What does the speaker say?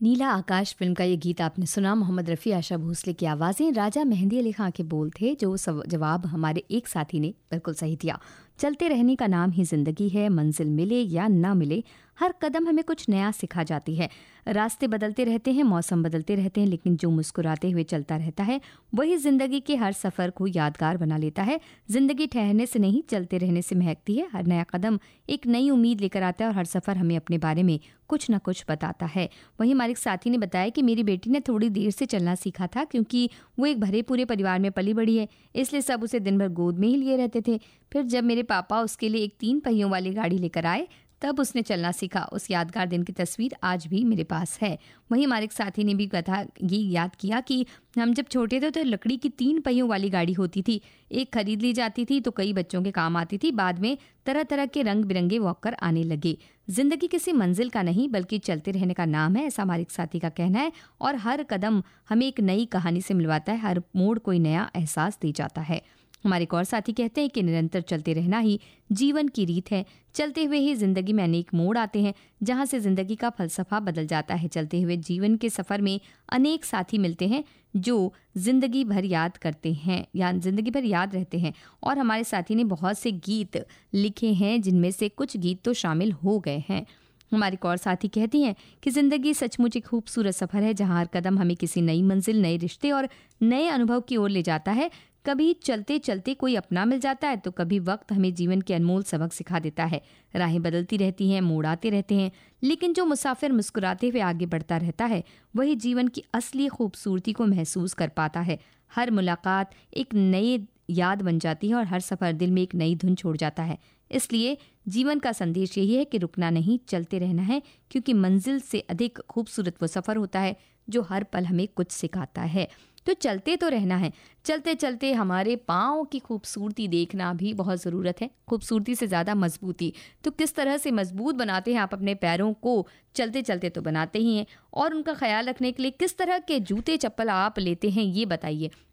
नीला आकाश film का ये गीत आपने सुना। मोहम्मद रफ़ी, आशा भोसले की आवाज़ें, राजा मेहंदी अली खां के बोल थे। जो जवाब हमारे एक साथी ने बिल्कुल सही दिया। चलते रहने का नाम ही जिंदगी है, मंजिल मिले या ना मिले, हर कदम हमें कुछ नया सिखा जाती है। रास्ते बदलते रहते हैं, मौसम बदलते रहते हैं, लेकिन जो मुस्कुराते हुए चलता रहता है वही जिंदगी के हर सफ़र को यादगार बना लेता है। जिंदगी ठहरने से नहीं, चलते रहने से महकती है। हर नया कदम एक नई उम्मीद लेकर आता है और हर सफ़र हमें अपने बारे में कुछ ना कुछ बताता है। वहीं हमारे एक साथी ने बताया कि मेरी बेटी ने थोड़ी देर से चलना सीखा था, क्योंकि वो एक भरे पूरे परिवार में पली बड़ी है, इसलिए सब उसे दिन भर गोद में ही लिए रहते थे। फिर जब मेरे पापा उसके लिए एक 3 पहियों वाली गाड़ी लेकर आए, तब उसने चलना सीखा। उस यादगार दिन की तस्वीर आज भी मेरे पास है। वहीं हमारे एक साथी ने भी कथा ये याद किया कि हम जब छोटे थे तो लकड़ी की 3 पहियों वाली गाड़ी होती थी। एक खरीद ली जाती थी तो कई बच्चों के काम आती थी। बाद में तरह तरह के रंग बिरंगे वॉकर आने लगे। जिंदगी किसी मंजिल का नहीं बल्कि चलते रहने का नाम है, ऐसा हमारे एक साथी का कहना है। और हर कदम हमें एक नई कहानी से मिलवाता है, हर मोड़ कोई नया एहसास दे जाता है। हमारे एक और साथी कहते हैं कि निरंतर चलते रहना ही जीवन की रीत है। चलते हुए ही जिंदगी में अनेक मोड़ आते हैं, जहां से जिंदगी का फलसफा बदल जाता है। चलते हुए जीवन के सफर में अनेक साथी मिलते हैं जो जिंदगी भर याद करते हैं या जिंदगी भर याद रहते हैं। और हमारे साथी ने बहुत से गीत लिखे हैं, जिनमें से कुछ गीत तो शामिल हो गए हैं। हमारी एक और साथी कहती हैं कि जिंदगी सचमुच एक खूबसूरत सफर है, जहां हर कदम हमें किसी नई मंजिल, नए रिश्ते और नए अनुभव की ओर ले जाता है। कभी चलते चलते कोई अपना मिल जाता है, तो कभी वक्त हमें जीवन के अनमोल सबक सिखा देता है। राहें बदलती रहती हैं, मोड़ आते रहते हैं, लेकिन जो मुसाफिर मुस्कुराते हुए आगे बढ़ता रहता है वही जीवन की असली खूबसूरती को महसूस कर पाता है। हर मुलाकात एक नई याद बन जाती है और हर सफर दिल में एक नई धुन छोड़ जाता है। इसलिए जीवन का संदेश यही है कि रुकना नहीं, चलते रहना है, क्योंकि मंजिल से अधिक खूबसूरत वो सफर होता है जो हर पल हमें कुछ सिखाता है। तो चलते तो रहना है। चलते चलते हमारे पाँव की खूबसूरती देखना भी बहुत ज़रूरत है। खूबसूरती से ज़्यादा मजबूती। तो किस तरह से मजबूत बनाते हैं आप अपने पैरों को? चलते चलते तो बनाते ही हैं, और उनका ख्याल रखने के लिए किस तरह के जूते चप्पल आप लेते हैं, ये बताइए।